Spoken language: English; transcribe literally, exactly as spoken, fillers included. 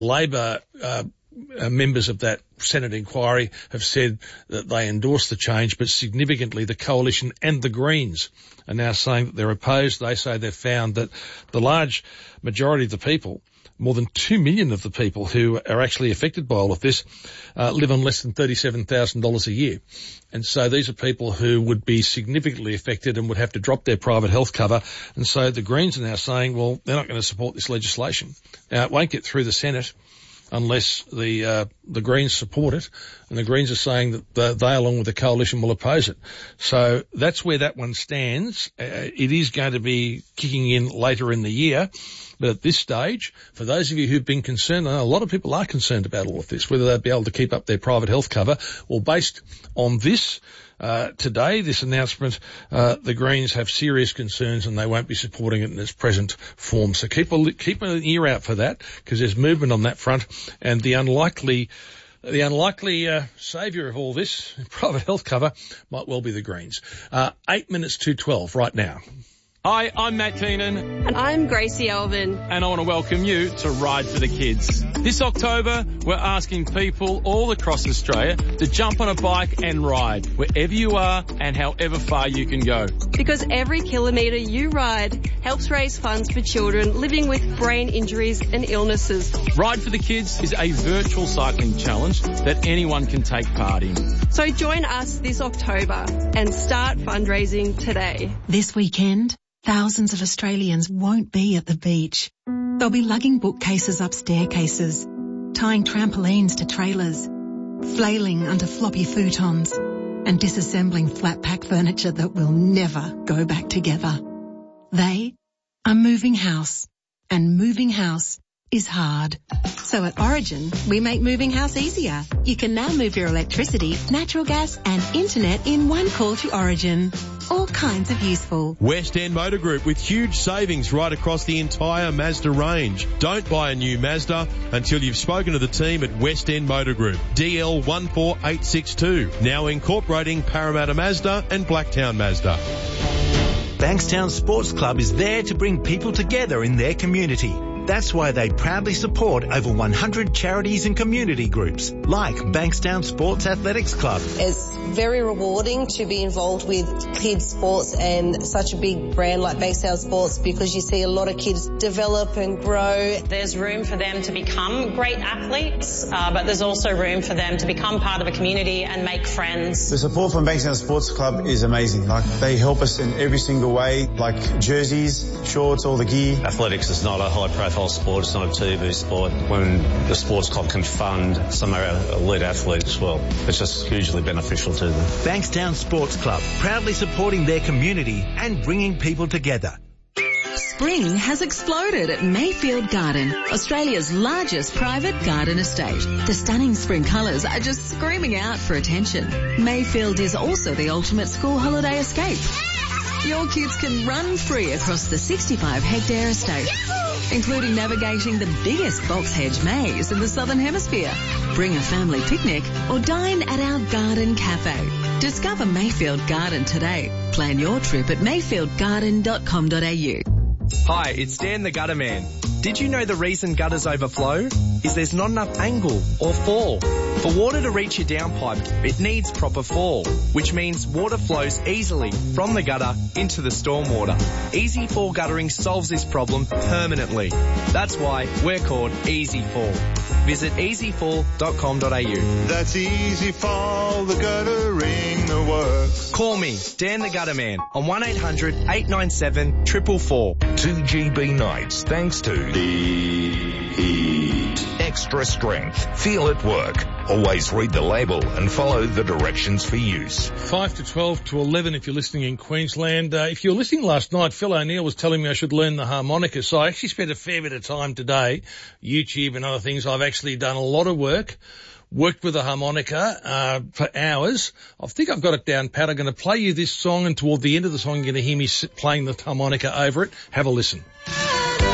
Labor uh, uh, members of that Senate inquiry have said that they endorse the change, but significantly the Coalition and the Greens are now saying that they're opposed. They say they've found that the large majority of the people, more than two million of the people who are actually affected by all of this, uh, live on less than thirty-seven thousand dollars a year. And so these are people who would be significantly affected and would have to drop their private health cover. And so the Greens are now saying, well, they're not going to support this legislation. Now, it won't get through the Senate unless the uh, the Greens support it, and the Greens are saying that uh, they, along with the Coalition, will oppose it. So that's where that one stands. Uh, it is going to be kicking in later in the year, but at this stage, for those of you who've been concerned, I know a lot of people are concerned about all of this, whether they'll be able to keep up their private health cover. Well, based on this, Uh, today, this announcement, uh, the Greens have serious concerns and they won't be supporting it in its present form. So keep a, keep an ear out for that, because there's movement on that front, and the unlikely, the unlikely, uh, saviour of all this, private health cover, might well be the Greens. Uh, eight minutes to twelve right now. Hi, I'm Matt Keenan. And I'm Gracie Elvin. And I want to welcome you to Ride for the Kids. This October, we're asking people all across Australia to jump on a bike and ride wherever you are and however far you can go. Because every kilometre you ride helps raise funds for children living with brain injuries and illnesses. Ride for the Kids is a virtual cycling challenge that anyone can take part in. So join us this October and start fundraising today. This weekend, thousands of Australians won't be at the beach. They'll be lugging bookcases up staircases, tying trampolines to trailers, flailing under floppy futons, and disassembling flat-pack furniture that will never go back together. They are moving house, and moving house is hard. So at Origin, we make moving house easier. You can now move your electricity, natural gas and internet in one call to Origin. All kinds of useful. West End Motor Group with huge savings right across the entire Mazda range. Don't buy a new Mazda until you've spoken to the team at West End Motor Group. D L one four eight six two. Now incorporating Parramatta Mazda and Blacktown Mazda. Bankstown Sports Club is there to bring people together in their community. That's why they proudly support over one hundred charities and community groups, like Bankstown Sports Athletics Club. It's very rewarding to be involved with kids' sports and such a big brand like Bankstown Sports, because you see a lot of kids develop and grow. There's room for them to become great athletes, uh, but there's also room for them to become part of a community and make friends. The support from Bankstown Sports Club is amazing. Like, they help us in every single way, like jerseys, shorts, all the gear. Athletics is not a high-profile sport, it's not a T V sport. When the sports club can fund some of our elite athletes, well, it's just hugely beneficial to them. Bankstown Sports Club, proudly supporting their community and bringing people together. Spring has exploded at Mayfield Garden, Australia's largest private garden estate. The stunning spring colours are just screaming out for attention. Mayfield is also the ultimate school holiday escape. Your kids can run free across the sixty-five hectare estate, including navigating the biggest box hedge maze in the Southern Hemisphere. Bring a family picnic or dine at our garden cafe. Discover Mayfield Garden today. Plan your trip at mayfield garden dot com dot a u. Hi, it's Dan the Gutter Man. Did you know the reason gutters overflow is there's not enough angle or fall? For water to reach your downpipe, it needs proper fall, which means water flows easily from the gutter into the stormwater. Easy Fall guttering solves this problem permanently. That's why we're called Easy Fall. Visit easy fall dot com dot a u. That's Easy Fall, the guttering that works. Call me, Dan the Gutter Man, on one eight hundred eight nine seven four four four. two G B nights thanks to Heat. Extra strength. Feel it work. Always read the label and follow the directions for use. five to twelve to eleven if you're listening in Queensland. Uh, if you were listening last night, Phil O'Neill was telling me I should learn the harmonica. So I actually spent a fair bit of time today, YouTube and other things. I've actually done a lot of work. Worked with a harmonica uh, for hours. I think I've got it down pat. I'm going to play you this song, and toward the end of the song you're going to hear me playing the harmonica over it. Have a listen.